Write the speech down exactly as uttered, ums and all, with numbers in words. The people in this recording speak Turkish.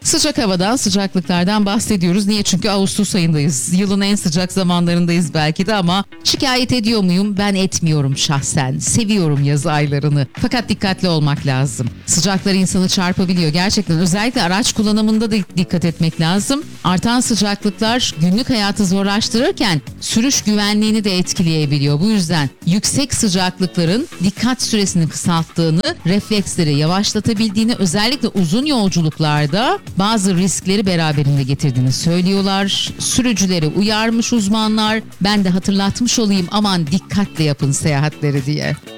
Sıcak havadan, sıcaklıklardan bahsediyoruz. Niye? Çünkü Ağustos ayındayız. Yılın en sıcak zamanlarındayız belki de ama şikayet ediyor muyum? Ben etmiyorum şahsen. Seviyorum yaz aylarını. Fakat dikkatli olmak lazım. Sıcaklar insanı çarpabiliyor. Gerçekten özellikle araç kullanımında da dikkat etmek lazım. Artan sıcaklıklar günlük hayatı zorlaştırırken sürüş güvenliğini de etkileyebiliyor. Bu yüzden yüksek sıcaklıkların dikkat süresini kısalttığını, refleksleri yavaşlatabildiğini, özellikle uzun yolculuklarda bazı riskleri beraberinde getirdiğini söylüyorlar. Sürücüleri uyarmış uzmanlar. Ben de hatırlatmış olayım, aman dikkatle yapın seyahatleri diye.